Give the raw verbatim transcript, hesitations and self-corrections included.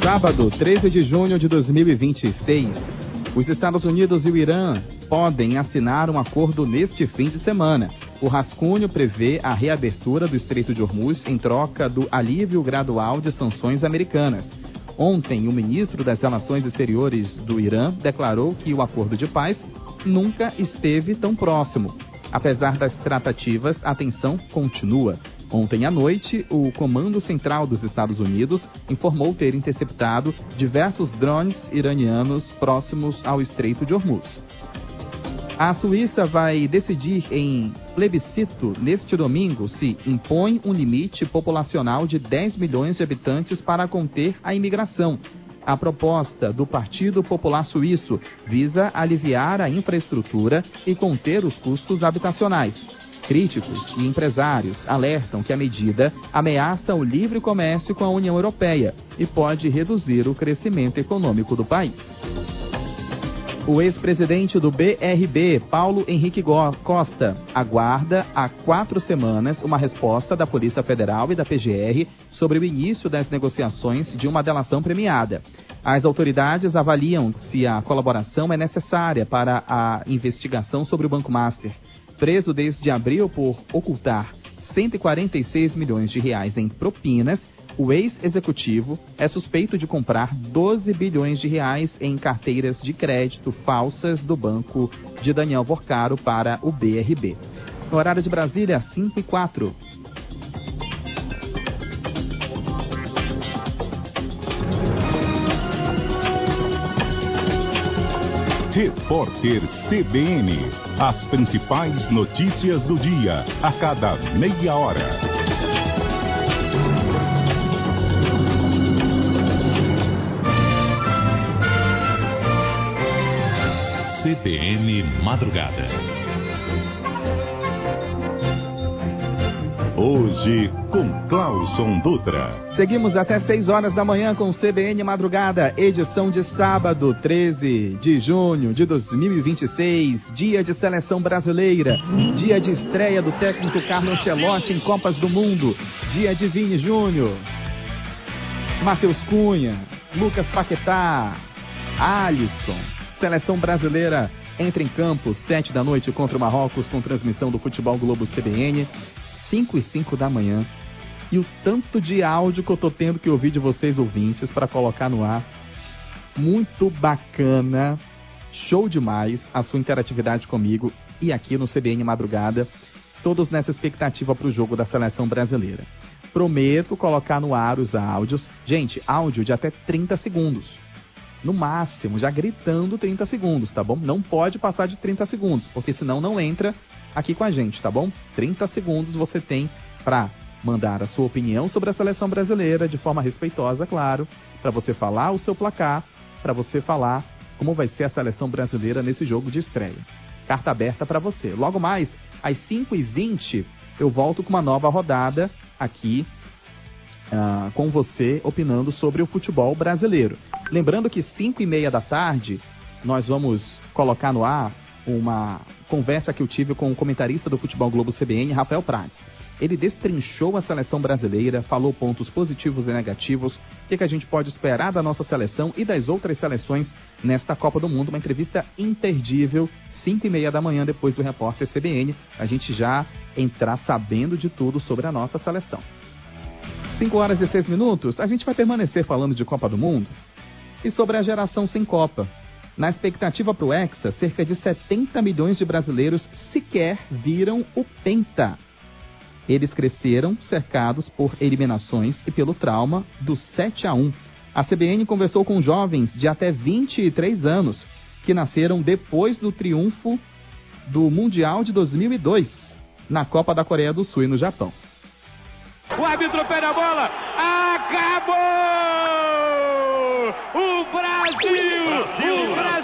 Sábado, treze de junho de dois mil e vinte e seis. Os Estados Unidos e o Irã podem assinar um acordo neste fim de semana. O rascunho prevê a reabertura do Estreito de Hormuz em troca do alívio gradual de sanções americanas. Ontem, o ministro das Relações Exteriores do Irã declarou que o acordo de paz nunca esteve tão próximo. Apesar das tratativas, a tensão continua. Ontem à noite, o Comando Central dos Estados Unidos informou ter interceptado diversos drones iranianos próximos ao Estreito de Hormuz. A Suíça vai decidir em plebiscito neste domingo se impõe um limite populacional de dez milhões de habitantes para conter a imigração. A proposta do Partido Popular Suíço visa aliviar a infraestrutura e conter os custos habitacionais. Críticos e empresários alertam que a medida ameaça o livre comércio com a União Europeia e pode reduzir o crescimento econômico do país. O ex-presidente do B R B, Paulo Henrique Costa, aguarda há quatro semanas uma resposta da Polícia Federal e da P G R sobre o início das negociações de uma delação premiada. As autoridades avaliam se a colaboração é necessária para a investigação sobre o Banco Master. Preso desde abril por ocultar cento e quarenta e seis milhões de reais em propinas, o ex-executivo é suspeito de comprar doze bilhões de reais em carteiras de crédito falsas do banco de Daniel Vorcaro para o B R B. No horário de Brasília, cinco e quatro. Repórter C B N. As principais notícias do dia, a cada meia hora. C B N Madrugada. Hoje com Clauson Dutra. Seguimos até seis horas da manhã com C B N Madrugada, edição de sábado, treze de junho de dois mil e vinte e seis, dia de seleção brasileira, dia de estreia do técnico Carlo Ancelotti em Copas do Mundo, dia de Vini Júnior, Matheus Cunha, Lucas Paquetá, Alisson. Seleção brasileira entra em campo, sete da noite contra o Marrocos, com transmissão do Futebol Globo C B N, cinco e cinco da manhã. E o tanto de áudio que eu tô tendo que ouvir de vocês, ouvintes, para colocar no ar. Muito bacana, show demais a sua interatividade comigo e aqui no C B N Madrugada, todos nessa expectativa para o jogo da seleção brasileira. Prometo colocar no ar os áudios. Gente, áudio de até trinta segundos. No máximo, já gritando trinta segundos, tá bom? Não pode passar de trinta segundos, porque senão não entra aqui com a gente, tá bom? trinta segundos você tem para mandar a sua opinião sobre a seleção brasileira, de forma respeitosa, claro, para você falar o seu placar, para você falar como vai ser a seleção brasileira nesse jogo de estreia. Carta aberta para você. Logo mais, às cinco e vinte, eu volto com uma nova rodada aqui uh, com você, opinando sobre o futebol brasileiro. Lembrando que cinco e meia da tarde, nós vamos colocar no ar uma conversa que eu tive com o comentarista do Futebol Globo C B N, Rafael Prades. Ele destrinchou a seleção brasileira, falou pontos positivos e negativos, o que, que a gente pode esperar da nossa seleção e das outras seleções nesta Copa do Mundo. Uma entrevista imperdível, cinco e meia da manhã, depois do Repórter C B N, a gente já entrar sabendo de tudo sobre a nossa seleção. cinco horas e seis minutos, a gente vai permanecer falando de Copa do Mundo e sobre a geração sem Copa. Na expectativa para o Hexa, cerca de setenta milhões de brasileiros sequer viram o Penta. Eles cresceram cercados por eliminações e pelo trauma do sete a um. A C B N conversou com jovens de até vinte e três anos, que nasceram depois do triunfo do Mundial de dois mil e dois, na Copa da Coreia do Sul e no Japão. O árbitro pega a bola, acabou! O Brasil! O Brasil!